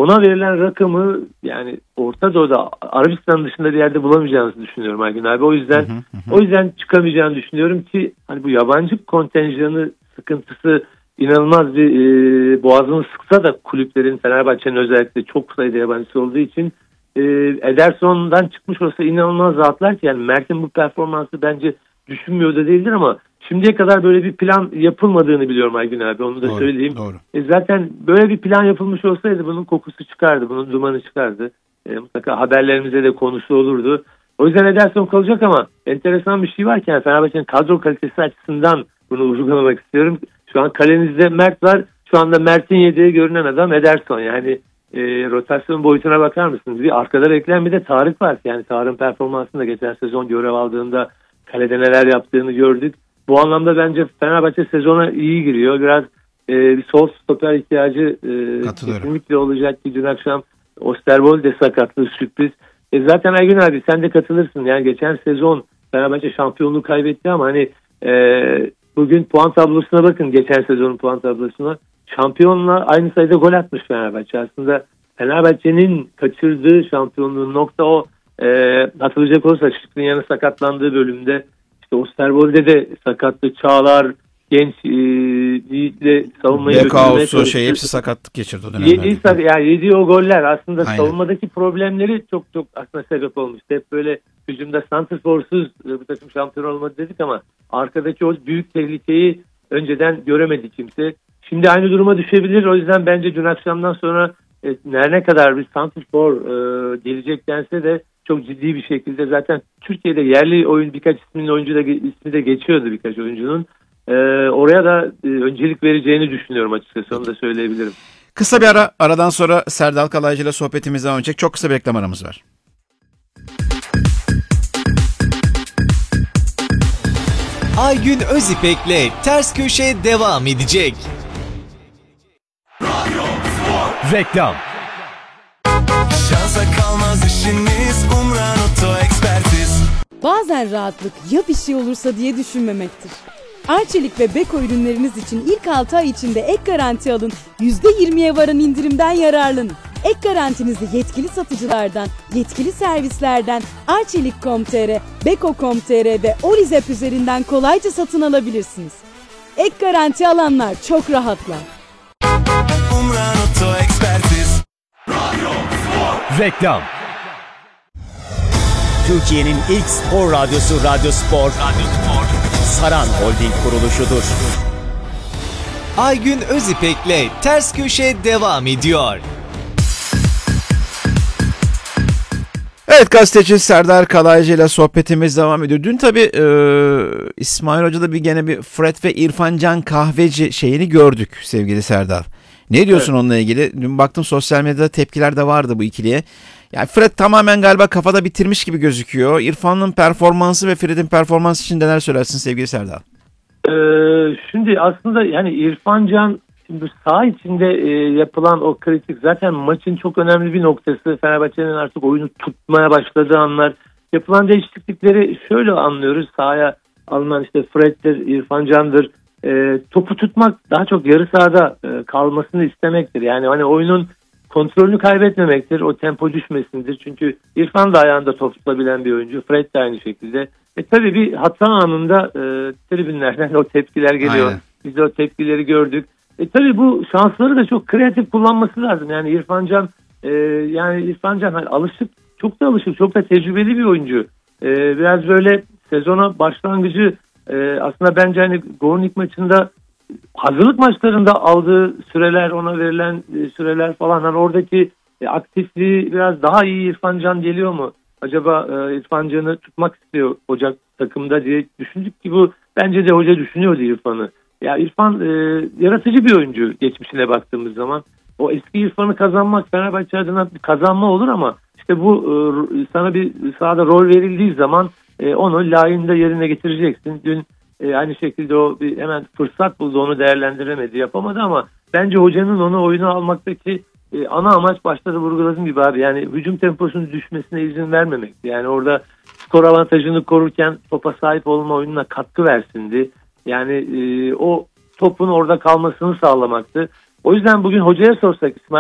ona verilen rakamı yani Orta Doğu'da Arabistan dışında bir yerde bulamayacağınızı düşünüyorum Aygün abi. O yüzden çıkamayacağını düşünüyorum ki hani bu yabancı kontenjanı sıkıntısı inanılmaz bir boğazını sıksa da kulüplerin, Fenerbahçe'nin özellikle çok sayıda yabancısı olduğu için Ederson'dan çıkmış olsa inanılmaz rahatlar ki yani Mert'in bu performansı bence düşünmüyor da değildir ama şimdiye kadar böyle bir plan yapılmadığını biliyorum Aygün abi, onu da söyleyeyim. Doğru. Zaten böyle bir plan yapılmış olsaydı bunun kokusu çıkardı, bunun dumanı çıkardı. Mutlaka haberlerimize de konusu olurdu. O yüzden Ederson kalacak ama enteresan bir şey var ki yani Fenerbahçe'nin kadro kalitesi açısından bunu vurgulamak istiyorum. Şu an kalenizde Mert var. Şu anda Mert'in yedeği görünen adam Ederson. Yani rotasyon boyutuna bakar mısınız? Bir arkada bekleyen bir de Tarık var. Yani Tarık'ın performansında geçen sezon görev aldığında kalede neler yaptığını gördük. Bu anlamda bence Fenerbahçe sezona iyi giriyor. Biraz bir sol stoper ihtiyacı kesinlikle olacak ki dün akşam Osterwolde sakatlığı sürpriz. Zaten Aygün abi sen de katılırsın. Yani geçen sezon Fenerbahçe şampiyonluğu kaybetti ama hani bugün puan tablosuna bakın, geçen sezonun puan tablosuna. Şampiyonla aynı sayıda gol atmış Fenerbahçe. Aslında Fenerbahçe'nin kaçırdığı şampiyonluğun nokta o. Hatırlayacak olursa Skriniar'ın sakatlandığı bölümde işte Osterwolde de sakatlı, Çağlar, genç Yiğit'le savunmayı götürmeye çalıştı. Hepsi sakatlık geçirdi o dönemlerde. Yani yediği o goller aslında savunmadaki problemleri çok aslında sebep olmuştu. Hep böyle hücumda santrforsuz bu takım şampiyon olmadı dedik ama arkadaki o büyük tehlikeyi önceden göremedi kimse. Şimdi aynı duruma düşebilir. O yüzden bence dün akşamdan sonra ne kadar bir santrfor gelecek dense de çok ciddi bir şekilde zaten Türkiye'de yerli birkaç ismi de geçiyordu birkaç oyuncunun. Oraya da öncelik vereceğini düşünüyorum açıkçası. Onu da söyleyebilirim. Kısa bir aradan sonra Serdal Kalaycı ile sohbetimiz devam edecek. Çok kısa bir reklam aramız var. Aygün Özipek'le Ters Köşe devam edecek. Reklam. Şansa kalmaz işiniz, Umran Oto Ekspertiz. Bazen rahatlık ya bir şey olursa diye düşünmemektir. Arçelik ve Beko ürünleriniz için ilk 6 ay içinde ek garanti alın, %20'ye varan indirimden yararlanın. Ek garantinizi yetkili satıcılardan, yetkili servislerden Arçelik.com.tr, Beko.com.tr ve Orizep üzerinden kolayca satın alabilirsiniz. Ek garanti alanlar çok rahatlar. Umran Oto Ekspertiz. Reklam. Türkiye'nin ilk spor radyosu Radyo Spor. Saran Holding kuruluşudur. Aygün Özipek'le Ters Köşe devam ediyor. Evet, gazeteci Serdar Kalaycı ile sohbetimiz devam ediyor. Dün tabii İsmail Hoca'da gene bir Fred ve İrfan Can Kahveci şeyini gördük sevgili Serdar. Ne diyorsun onunla ilgili? Dün baktım sosyal medyada tepkiler de vardı bu ikiliye. Yani Fred tamamen galiba kafada bitirmiş gibi gözüküyor. İrfan'ın performansı ve Fred'in performansı için neler söylersin sevgili Serdar? Şimdi aslında yani İrfan Can şimdi saha içinde yapılan o kritik zaten maçın çok önemli bir noktası. Fenerbahçe'nin artık oyunu tutmaya başladığı anlar. Yapılan değişiklikleri şöyle anlıyoruz. Sahaya alınan işte Fred'dir, İrfan Can'dır. Topu tutmak daha çok yarı sahada kalmasını istemektir. Yani hani oyunun kontrolünü kaybetmemektir. O tempo düşmesindir. Çünkü İrfan da ayağında top tutabilen bir oyuncu. Fred de aynı şekilde. Tabii bir hata anında tribünlerden o tepkiler geliyor. Aynen. Biz de o tepkileri gördük. Tabii bu şansları da çok kreatif kullanması lazım. Yani İrfan Can hani çok da tecrübeli bir oyuncu. Biraz böyle sezona başlangıcı aslında bence hani Gornik maçında hazırlık maçlarında aldığı süreler, ona verilen süreler falan hani oradaki aktifliği biraz daha iyi İrfan Can geliyor mu? Acaba İrfan Can'ı tutmak istiyor Ocak takımda diye düşündük ki bu bence de hoca düşünüyordu İrfan'ı. Ya İrfan yaratıcı bir oyuncu geçmişine baktığımız zaman. O eski İrfan'ı kazanmak Fenerbahçe adına bir kazanma olur ama işte bu sana bir sahada rol verildiği zaman onu layığında yerine getireceksin. Dün aynı şekilde o hemen fırsat buldu, onu değerlendiremedi, yapamadı ama bence hocanın onu oyuna almaktaki ana amaç başta da vurguladığım gibi abi yani hücum temposunun düşmesine izin vermemekti. Yani orada skor avantajını korurken topa sahip olma oyununa katkı versindi. Yani o topun orada kalmasını sağlamaktı. O yüzden bugün hocaya sorsak